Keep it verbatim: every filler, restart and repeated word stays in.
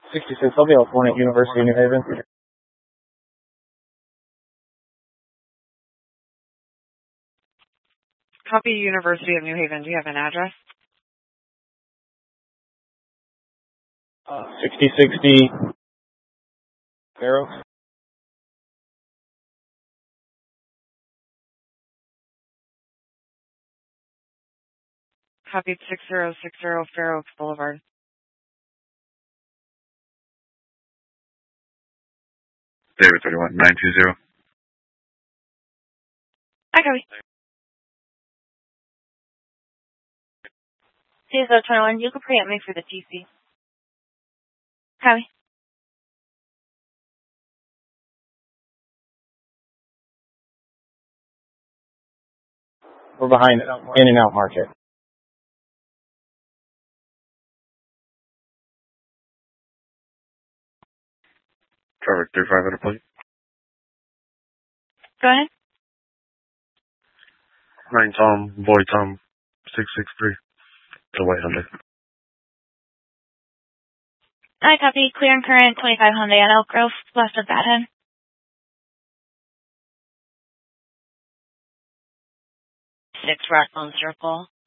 sixty-six, I'll be out one at University of New Haven. Copy University of New Haven. Do you have an address? Uh, sixty sixty Fair Oaks. Copy six zero six zero Fair Oaks Boulevard. David thirty-one, nine two zero. Hi, copy. Cesar twenty-one, you can preempt me for the T C. Copy. We're behind In and Out Market. Traffic thirty-five hundred, please. Go ahead. Nine Tom, Boy Tom, six six three. The white Hyundai. I copy. Clear and current, twenty-five Hyundai at Elk Grove, west of Bathead. Six Rathbone Circle.